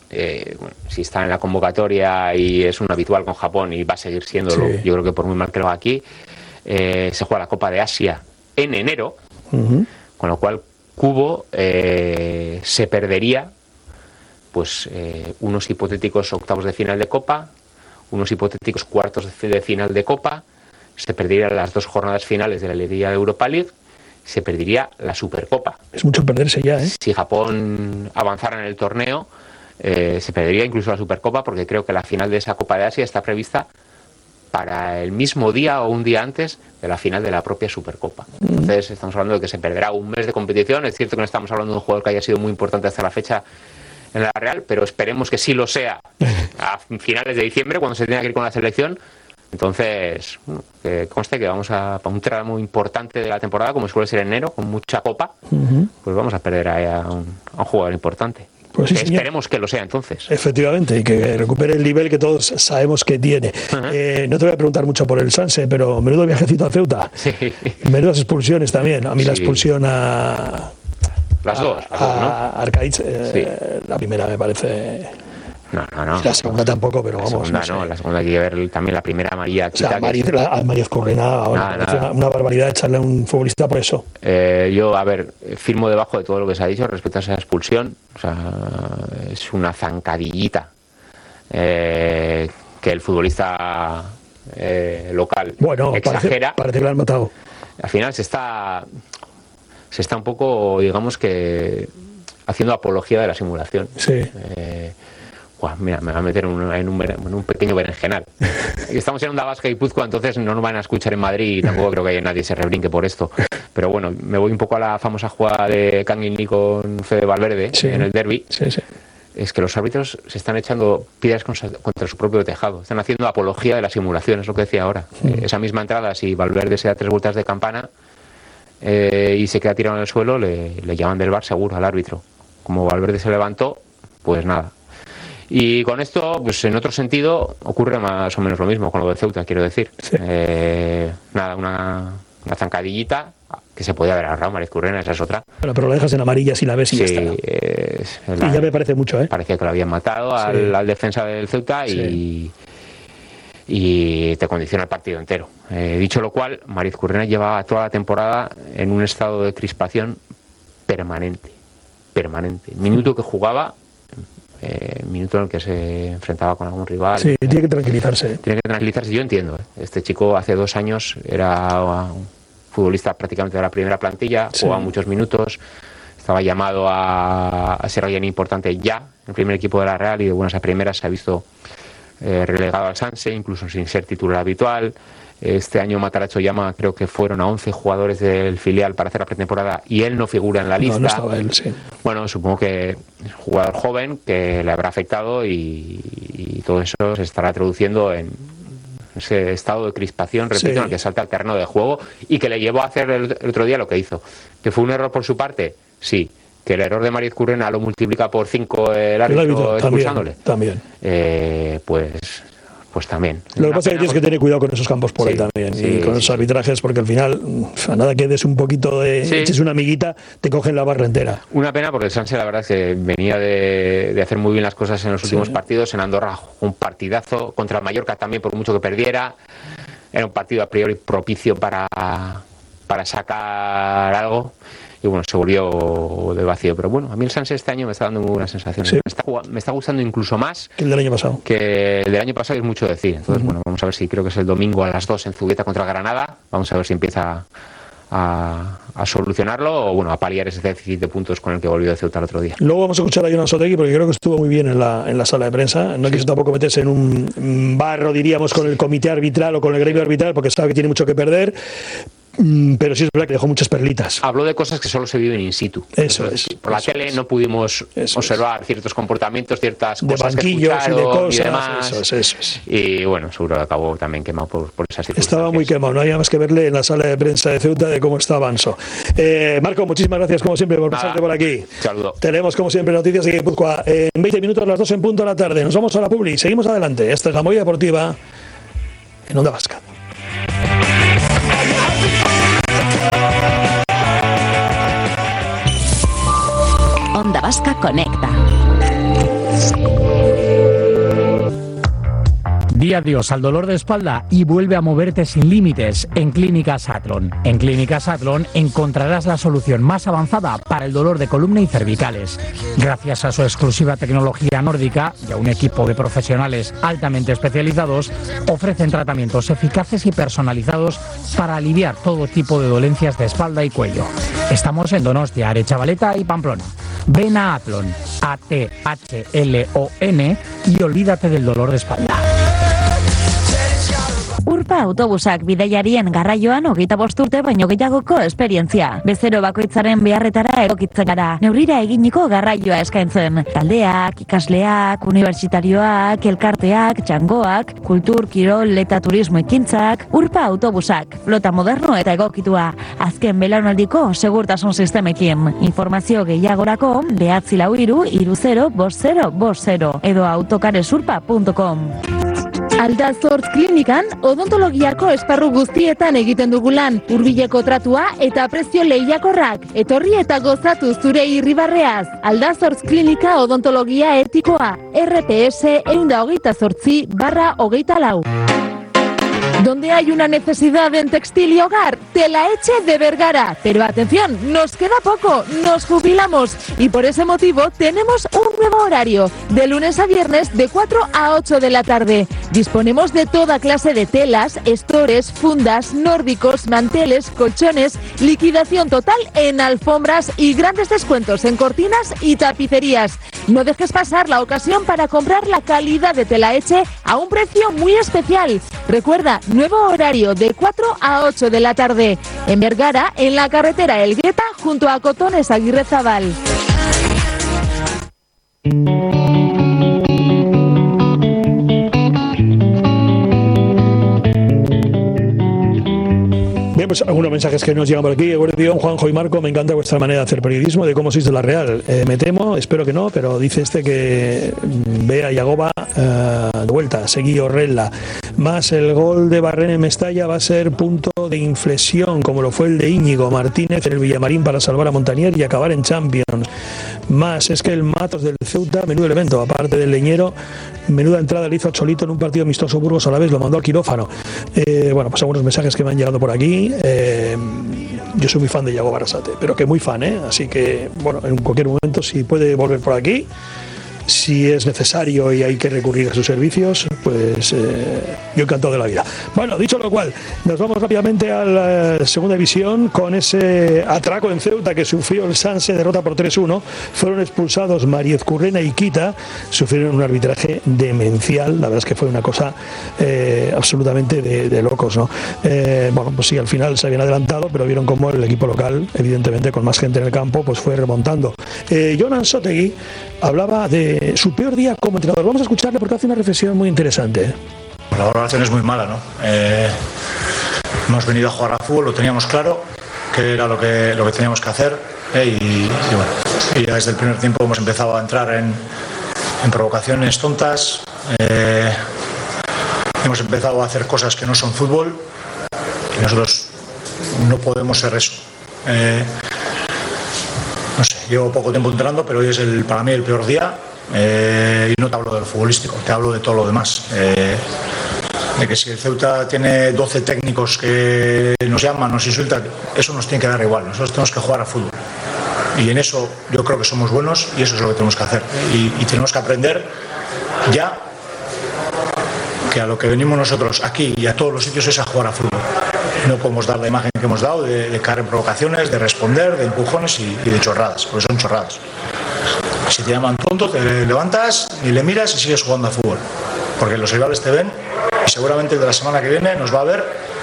eh, bueno, si está en la convocatoria y es un habitual con Japón y va a seguir siéndolo, sí. Yo creo que por muy mal que lo haga aquí, eh, se juega la Copa de Asia en enero, uh-huh. Con lo cual Kubo eh, se perdería pues eh, unos hipotéticos octavos de final de Copa, unos hipotéticos cuartos de, de final de Copa, se perderían las dos jornadas finales de la Liga de Europa League, se perdería la Supercopa. Es mucho perderse ya, ¿eh? Si Japón avanzara en el torneo, eh, se perdería incluso la Supercopa, porque creo que la final de esa Copa de Asia está prevista para el mismo día o un día antes de la final de la propia Supercopa. Entonces estamos hablando de que se perderá un mes de competición. Es cierto que no estamos hablando de un jugador que haya sido muy importante hasta la fecha en la Real, pero esperemos que sí lo sea a finales de diciembre, cuando se tenga que ir con la selección. Entonces, bueno, que conste que vamos a, a un tramo importante de la temporada, como suele ser enero, con mucha copa, uh-huh. Pues vamos a perder ahí a un, a un jugador importante. Pues sí, esperemos que lo sea entonces. Efectivamente, y que recupere el nivel que todos sabemos que tiene. Uh-huh. Eh, no te voy a preguntar mucho por el Sanse, pero menudo viajecito a Ceuta. Sí. Menudas expulsiones también. A mí sí. La expulsión a... Las dos, a, las dos, ¿no? A Arcaiz, eh, sí. La primera me parece... No, no, no. La segunda tampoco, pero vamos. La segunda no, no, la segunda hay que ver también la primera amarilla. O sea, Mariz, la, a Mariz Correna, ahora, nada, nada. Una, una barbaridad echarle a un futbolista por eso. Eh, yo, a ver, firmo debajo de todo lo que se ha dicho respecto a esa expulsión. O sea, es una zancadillita eh, que el futbolista eh, local bueno, exagera. Parece, parece que lo han matado. Al final se está, se está un poco, digamos que, haciendo apología de la simulación. Sí. Eh, Buah, mira, me va a meter en un, en un, en un pequeño berenjenal. Estamos en Onda Vasca y Guipúzcoa, entonces no nos van a escuchar en Madrid y tampoco creo que nadie se rebrinque por esto. Pero bueno, me voy un poco a la famosa jugada de Kangin Lee con Fede Valverde, sí, en el derbi. Sí, sí. Es que los árbitros se están echando piedras contra su propio tejado. Están haciendo apología de la simulación, es lo que decía ahora. Mm. Eh, esa misma entrada, si Valverde se da tres vueltas de campana eh, y se queda tirado en el suelo, le, le llaman del V A R seguro al árbitro. Como Valverde se levantó, pues nada. Y con esto, pues en otro sentido, ocurre más o menos lo mismo con lo de Ceuta, quiero decir. Sí. Eh, nada, una, una zancadillita que se podía haber agarrado, Mariz Currena, esa es otra. Bueno, pero lo dejas en amarilla si la ves y sí, ya está. Es, la, y ya me parece mucho, ¿eh? Parecía que lo habían matado sí. al, al defensa del Ceuta y, sí. y te condiciona el partido entero. Eh, dicho lo cual, Mariz Currena llevaba toda la temporada en un estado de crispación permanente. Permanente. Minuto que jugaba... Eh, minuto en el que se enfrentaba con algún rival. Sí, tiene que tranquilizarse. Tiene que tranquilizarse, yo entiendo. ¿eh? Este chico hace dos años era un futbolista prácticamente de la primera plantilla, sí. Jugaba muchos minutos, estaba llamado a, a ser alguien importante ya en el primer equipo de la Real y de buenas a primeras se ha visto eh, relegado al Sanse, incluso sin ser titular habitual. Este año Matarazzo llama, creo que fueron a once jugadores del filial para hacer la pretemporada y él no figura en la lista. No, no estaba él, sí. Bueno, supongo que es un jugador joven que le habrá afectado y, y todo eso se estará traduciendo en ese estado de crispación, repito, sí. En el que salta al terreno de juego y que le llevó a hacer el, el otro día lo que hizo. ¿Que fue un error por su parte? Sí. ¿Que el error de Mariz Currena lo multiplica por cinco el árbitro, el árbitro expulsándole? También. también. Eh, pues... Pues también. Lo que pasa es que tienes que tener cuidado con esos campos por sí, ahí también sí, y con sí, esos arbitrajes, porque al final, a nada que des un poquito de, sí. eches una amiguita, te cogen la barra entera. Una pena porque el Sanse, la verdad es que venía de, de hacer muy bien las cosas en los últimos sí. partidos. En Andorra, un partidazo contra el Mallorca también, por mucho que perdiera. Era un partido a priori propicio para, para sacar algo. Y bueno, se volvió de vacío. Pero bueno, a mí el Sanse este año me está dando muy buenas sensaciones. Sí. Me, está, me está gustando incluso más que el del año pasado. Que el del año pasado es mucho decir. Entonces, uh-huh. bueno, vamos a ver si creo que es el domingo a las dos en Zubieta contra Granada. Vamos a ver si empieza a, a solucionarlo o bueno, a paliar ese déficit de puntos con el que volvió de Ceuta el otro día. Luego vamos a escuchar a Jonan Sotegui porque creo que estuvo muy bien en la, en la sala de prensa. No sí. quiso tampoco meterse en un barro, diríamos, con el comité arbitral o con el gremio arbitral porque sabe que tiene mucho que perder. Pero sí es verdad que dejó muchas perlitas. Habló de cosas que solo se viven in situ. Eso es. Por la eso tele es. no pudimos eso observar es. ciertos comportamientos, ciertas de cosas banquillos que y de cosas y demás. Eso es, eso es. Y bueno, seguro que acabó también quemado por, por esas circunstancias. Estaba muy quemado, no había más que verle en la sala de prensa de Ceuta de cómo está Banso. Eh, Marco, muchísimas gracias como siempre por pasarte por aquí. Saludo. Tenemos como siempre noticias de Guipúzcoa en veinte minutos a las dos en punto de la tarde. Nos vamos a la publi, seguimos adelante. Esta es la Movida Deportiva en Onda Vasca. Onda Vasca Conecta. Di adiós al dolor de espalda y vuelve a moverte sin límites en Clínicas Atlon. En Clínicas Atlon encontrarás la solución más avanzada para el dolor de columna y cervicales. Gracias a su exclusiva tecnología nórdica y a un equipo de profesionales altamente especializados, ofrecen tratamientos eficaces y personalizados para aliviar todo tipo de dolencias de espalda y cuello. Estamos en Donostia, Aretxabaleta y Pamplona. Ven a Atlon, A T H L O N, y olvídate del dolor de espalda. Urpa autobusak bidaiarien garraioan hogeita bost urte baino gehiagoko esperientzia. Bezero bakoitzaren beharretara egokitzen gara. Neurrira eginiko garraioa eskaintzen. Taldeak, ikasleak, unibertsitarioak, elkarteak, txangoak, kultur, kirol eta turismo ekintzak. Urpa autobusak, flota moderno eta egokitua. Azken belaunaldiko segurtasun sistemekin. Informazio gehiagorako behatzi lau hiru hiru zero bost zero bost zero edo autokaresurpa puntu com. Aldazortz klinikan odontologiako esparru guztietan egiten dugu lan, hurbileko tratua eta prezio lehiakorrak. Etorri eta gozatu zure irribarreaz. Aldazortz klinika odontologia etikoa, R P S ehun eta hogeita zortzi barra hogeita lau. Donde hay una necesidad en textil y hogar, Telaetxe de Vergara. Pero atención, nos queda poco, nos jubilamos y por ese motivo tenemos un nuevo horario, de lunes a viernes de cuatro a ocho de la tarde. Disponemos de toda clase de telas, estores, fundas, nórdicos, manteles, colchones, liquidación total en alfombras y grandes descuentos en cortinas y tapicerías. No dejes pasar la ocasión para comprar la calidad de Telaetxe a un precio muy especial. Recuerda, nuevo horario de cuatro a ocho de la tarde. En Vergara, en la carretera Elgueta, junto a Cotones Aguirrezabal. Bien, pues algunos mensajes que nos llegan por aquí. Guardión, Juanjo y Marco, me encanta vuestra manera de hacer periodismo, de cómo sois de la Real. Eh, me temo, espero que no, pero dice este que ve a Yagoba eh, de vuelta, seguí Orrella. Más el gol de Barren en Mestalla va a ser punto de inflexión, como lo fue el de Íñigo Martínez en el Villamarín para salvar a Montanier y acabar en Champions. Más es que el Matos del Ceuta, menudo elemento, aparte del Leñero, menuda entrada le hizo a Cholito en un partido amistoso Burgos a la vez, lo mandó al quirófano. Eh, bueno, pues algunos mensajes que me han llegado por aquí. Eh, yo soy muy fan de Yago Barrasate, pero que muy fan, ¿eh? Así que, bueno, en cualquier momento, si puede volver por aquí, si es necesario y hay que recurrir a sus servicios, pues eh, yo encantado de la vida. Bueno, dicho lo cual, nos vamos rápidamente a la segunda división con ese atraco en Ceuta que sufrió el Sanse, derrota por tres uno. Fueron expulsados Mariez Currena y Quita, sufrieron un arbitraje demencial. La verdad es que fue una cosa eh, absolutamente de, de locos, ¿no? Eh, bueno, pues sí, al final se habían adelantado, pero vieron cómo el equipo local, evidentemente con más gente en el campo, pues fue remontando. Eh, Jonan Sotegui hablaba de su peor día como entrenador. Vamos a escucharle porque hace una reflexión muy interesante. La valoración es muy mala, ¿no? Eh, hemos venido a jugar a fútbol, lo teníamos claro, que era lo que, lo que teníamos que hacer, eh, y, y bueno, y ya desde el primer tiempo hemos empezado a entrar en, en provocaciones tontas, eh, hemos empezado a hacer cosas que no son fútbol y nosotros no podemos ser eso. Eh, no sé, llevo poco tiempo entrenando, pero hoy es el, para mí el peor día. Eh, y no te hablo del futbolístico, te hablo de todo lo demás. Eh, de que si el Ceuta tiene doce técnicos que nos llaman, nos insultan, eso nos tiene que dar igual. Nosotros tenemos que jugar a fútbol. Y en eso yo creo que somos buenos y eso es lo que tenemos que hacer. Y, y tenemos que aprender ya que a lo que venimos nosotros aquí y a todos los sitios es a jugar a fútbol. No podemos dar la imagen que hemos dado de, de caer en provocaciones, de responder, de empujones y, y de chorradas, porque son chorradas. Si te llaman tonto, te levantas y le miras y sigues jugando a fútbol. Porque los rivales te ven y seguramente el de la semana que viene nos va a ver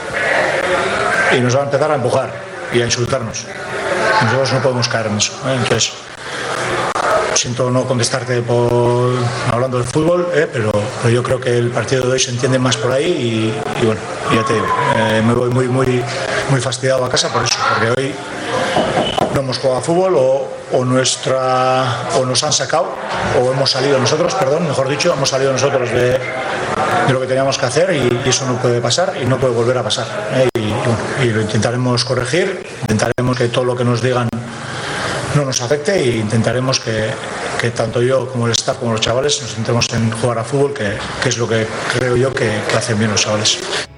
y nos va a empezar a empujar y a insultarnos. Nosotros no podemos caer en eso, ¿eh? Entonces, siento no contestarte por hablando de fútbol, ¿eh? pero, pero yo creo que el partido de hoy se entiende más por ahí y, y bueno, ya te digo, eh, me voy muy, muy, muy fastidiado a casa por eso, porque hoy no hemos jugado a fútbol o, o nuestra o nos han sacado o hemos salido nosotros, perdón, mejor dicho, hemos salido nosotros de, de lo que teníamos que hacer y, y eso no puede pasar y no puede volver a pasar, ¿eh? y, y, bueno, y lo intentaremos corregir, intentaremos que todo lo que nos digan no nos afecte e intentaremos que, que tanto yo como el staff como los chavales nos centremos en jugar a fútbol, que, que es lo que creo yo que, que hacen bien los chavales.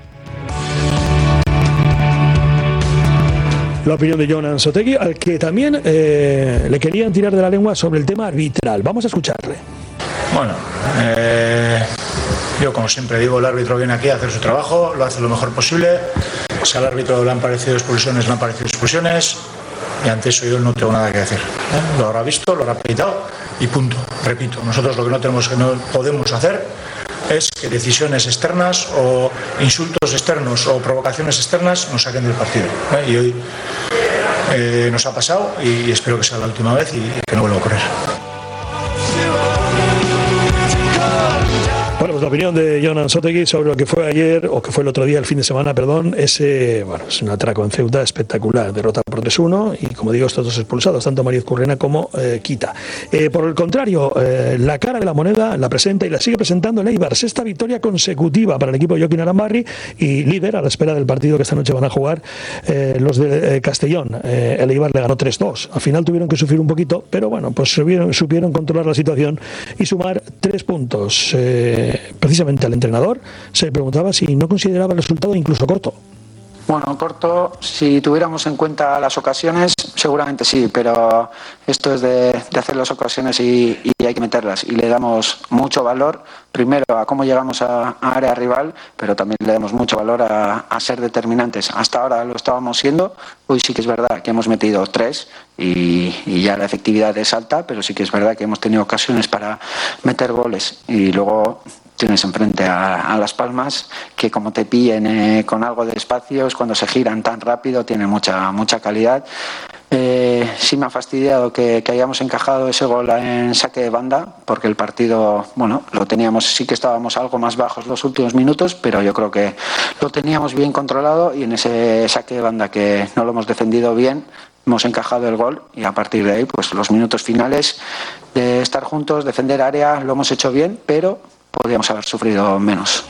La opinión de Jon Ansotegui, al que también eh, le querían tirar de la lengua sobre el tema arbitral. Vamos a escucharle. Bueno, eh, yo como siempre digo, el árbitro viene aquí a hacer su trabajo, lo hace lo mejor posible. Si al árbitro le han parecido expulsiones, le han parecido expulsiones, y ante eso yo no tengo nada que decir. ¿eh? Lo habrá visto, lo habrá pitado y punto. Repito, nosotros lo que no tenemos, que no podemos hacer es que decisiones externas o insultos externos o provocaciones externas nos saquen del partido. ¿eh? Y hoy eh, nos ha pasado y espero que sea la última vez y que no vuelva a ocurrir. Bueno, pues la opinión de Jon Ansotegui sobre lo que fue ayer, o que fue el otro día, el fin de semana, perdón, ese, bueno, es un atraco en Ceuta espectacular, derrota por tres uno, y como digo, estos dos expulsados, tanto Mariz Currena como eh, Quita. Eh, por el contrario, eh, la cara de la moneda la presenta y la sigue presentando el Eibar, sexta victoria consecutiva para el equipo de Joaquín Arambarri, y líder a la espera del partido que esta noche van a jugar eh, los de eh, Castellón. Eh, el Eibar le ganó tres dos, al final tuvieron que sufrir un poquito, pero bueno, pues supieron, supieron controlar la situación y sumar tres puntos. Eh, precisamente al entrenador se le preguntaba si no consideraba el resultado incluso corto. Bueno, corto, si tuviéramos en cuenta las ocasiones, seguramente sí, pero esto es de, de hacer las ocasiones y, y hay que meterlas. Y le damos mucho valor, primero, a cómo llegamos a, a área rival, pero también le damos mucho valor a, a ser determinantes. Hasta ahora lo estábamos siendo, hoy sí que es verdad que hemos metido tres y, y ya la efectividad es alta, pero sí que es verdad que hemos tenido ocasiones para meter goles y luego tienes enfrente a, a Las Palmas, que como te pillen eh, con algo de espacios, cuando se giran tan rápido, tiene mucha mucha calidad. Eh, sí me ha fastidiado que, que hayamos encajado ese gol en saque de banda, porque el partido, bueno, lo teníamos, sí que estábamos algo más bajos los últimos minutos, pero yo creo que lo teníamos bien controlado y en ese saque de banda que no lo hemos defendido bien, hemos encajado el gol y a partir de ahí, pues los minutos finales de estar juntos, defender área, lo hemos hecho bien, pero podríamos haber sufrido menos.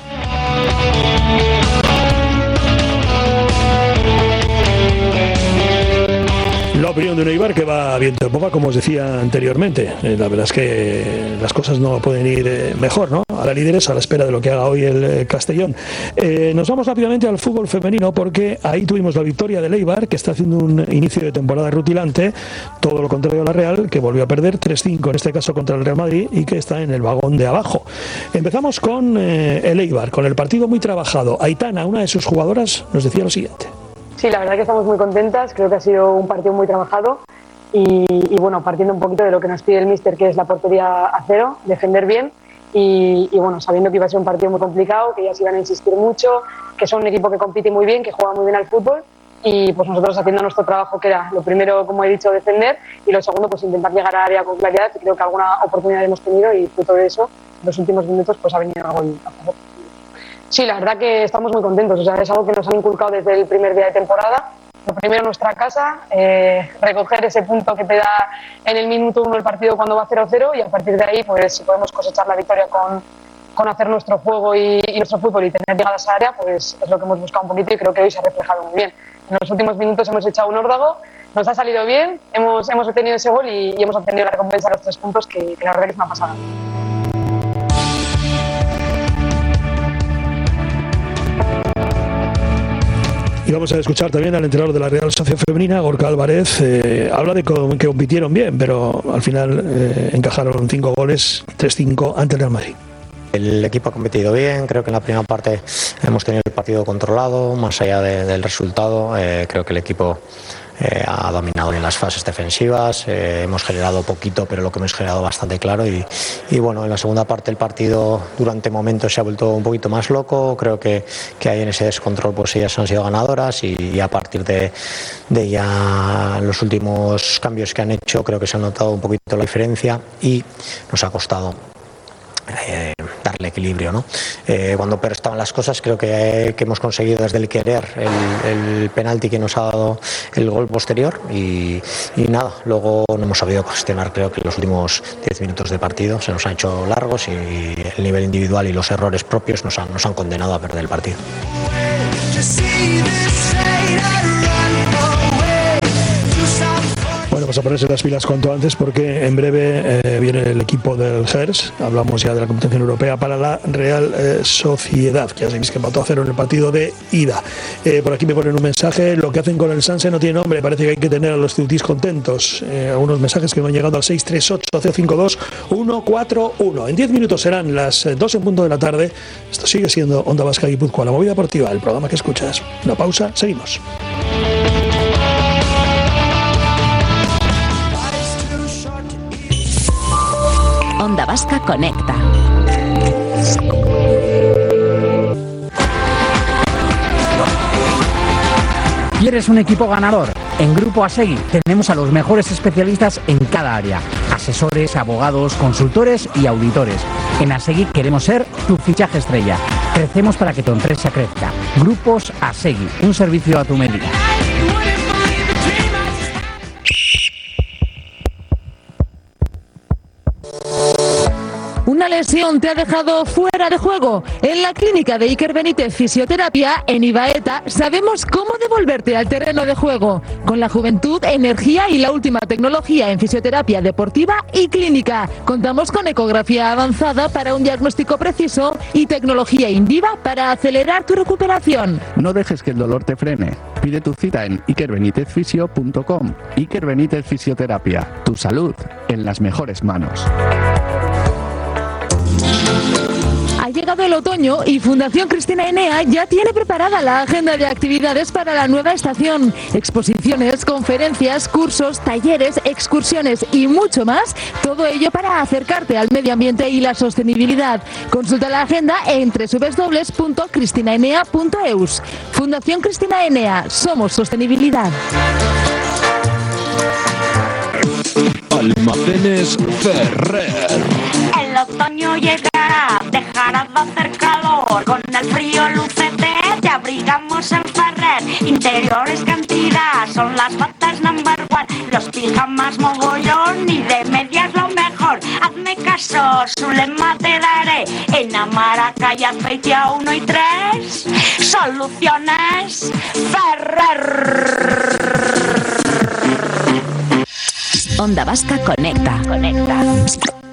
La opinión de un Eibar que va viento en popa, como os decía anteriormente. Eh, la verdad es que las cosas no pueden ir eh, mejor, ¿no? A la líderes, a la espera de lo que haga hoy el eh, Castellón. Eh, nos vamos rápidamente al fútbol femenino, porque ahí tuvimos la victoria del Eibar, que está haciendo un inicio de temporada rutilante, todo lo contrario a la Real, que volvió a perder tres cinco, en este caso contra el Real Madrid, y que está en el vagón de abajo. Empezamos con eh, el Eibar, con el partido muy trabajado. Aitana, una de sus jugadoras, nos decía lo siguiente. Sí, la verdad que estamos muy contentas, creo que ha sido un partido muy trabajado y, y bueno, partiendo un poquito de lo que nos pide el míster, que es la portería a cero, defender bien y, y bueno, sabiendo que iba a ser un partido muy complicado, que ellas iban a insistir mucho, que son un equipo que compite muy bien, que juega muy bien al fútbol y pues nosotros haciendo nuestro trabajo, que era lo primero, como he dicho, defender y lo segundo, pues intentar llegar a área con claridad, que creo que alguna oportunidad hemos tenido y fruto de eso, en los últimos minutos pues ha venido el gol a favor. Sí, la verdad que estamos muy contentos, o sea, es algo que nos han inculcado desde el primer día de temporada. Lo primero nuestra casa, eh, recoger ese punto que te da en el minuto uno el partido cuando va cero cero y a partir de ahí, pues si podemos cosechar la victoria con, con hacer nuestro juego y, y nuestro fútbol y tener llegadas a área, pues es lo que hemos buscado un poquito y creo que hoy se ha reflejado muy bien. En los últimos minutos hemos echado un órdago, nos ha salido bien, hemos, hemos obtenido ese gol y, y hemos obtenido la recompensa de los tres puntos, que, que la verdad es una pasada. Y vamos a escuchar también al entrenador de la Real Sociedad Femenina, Gorka Álvarez. Eh, habla de que compitieron bien, pero al final eh, encajaron cinco goles, tres cinco ante el Real Madrid. El equipo ha competido bien, creo que en la primera parte hemos tenido el partido controlado, más allá de, del resultado. Eh, creo que el equipo eh, ha dominado en las fases defensivas, eh, hemos generado poquito, pero lo que hemos generado bastante claro. Y, y bueno, en la segunda parte el partido durante momentos se ha vuelto un poquito más loco. Creo que, que ahí en ese descontrol pues ellas han sido ganadoras y, y a partir de, de ya los últimos cambios que han hecho creo que se ha notado un poquito la diferencia y nos ha costado Eh, darle equilibrio, ¿no? Eh, cuando peor estaban las cosas creo que, que hemos conseguido desde el querer el, el penalti que nos ha dado el gol posterior y, y nada, luego no hemos sabido gestionar, creo que los últimos diez minutos de partido se nos han hecho largos y el nivel individual y los errores propios nos han, nos han condenado a perder el partido. Bueno, pues a ponerse las pilas cuanto antes porque en breve eh, viene el equipo del Gers. Hablamos ya de la competición europea para la Real eh, Sociedad, que ya sabéis que empató a cero en el partido de ida. Eh, por aquí me ponen un mensaje: lo que hacen con el Sanse no tiene nombre, parece que hay que tener a los ciutis contentos. Eh, algunos mensajes que me han llegado al seis tres ocho cero cinco dos uno cuatro uno. En diez minutos serán las dos en punto de la tarde. Esto sigue siendo Onda Vasca Guipúzcoa, la movida deportiva, el programa que escuchas. Una pausa, seguimos. Onda Vasca Conecta. ¿Quieres un equipo ganador? En Grupo Asegui tenemos a los mejores especialistas en cada área: asesores, abogados, consultores y auditores. En Asegui queremos ser tu fichaje estrella. Crecemos para que tu empresa crezca. Grupos Asegui, un servicio a tu medida. ¿Una lesión te ha dejado fuera de juego? En la clínica de Iker Benítez Fisioterapia, en Ibaeta, sabemos cómo devolverte al terreno de juego. Con la juventud, energía y la última tecnología en fisioterapia deportiva y clínica. Contamos con ecografía avanzada para un diagnóstico preciso y tecnología Indiva para acelerar tu recuperación. No dejes que el dolor te frene. Pide tu cita en iker benitez fisio punto com. Iker Benítez Fisioterapia. Tu salud en las mejores manos. Ha llegado el otoño y Fundación Cristina Enea ya tiene preparada la agenda de actividades para la nueva estación. Exposiciones, conferencias, cursos, talleres, excursiones y mucho más. Todo ello para acercarte al medio ambiente y la sostenibilidad. Consulta la agenda en doble u doble u doble u punto cristina enea punto e u s. Fundación Cristina Enea. Somos sostenibilidad. Almacenes Ferrer. El otoño llegará, dejará de hacer calor. Con el frío lucete te abrigamos en Ferrer. Interiores cantidad, son las batas number one. Los pijamas mogollón y de medias lo mejor. Hazme caso, su lema te daré. En Amara, calle Azpeitia uno y tres. Soluciones Ferrer. Onda Vasca Conecta. Conecta.